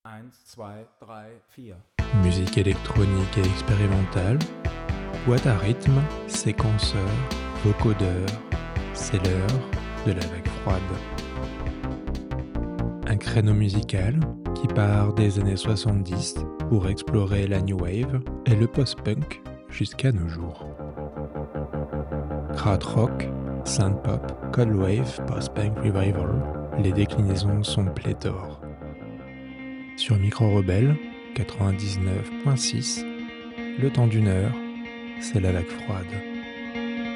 1, 2, 3, 4. Musique électronique et expérimentale, boîte à rythme, séquenceur, vocodeur, c'est l'heure de la vague froide. Un créneau musical qui part des années 70 pour explorer la new wave et le post-punk jusqu'à nos jours. Krautrock, synth-pop, cold wave, post-punk revival, les déclinaisons sont pléthores. Sur Micro Rebelle 99.6, le temps d'une heure, c'est la vague froide.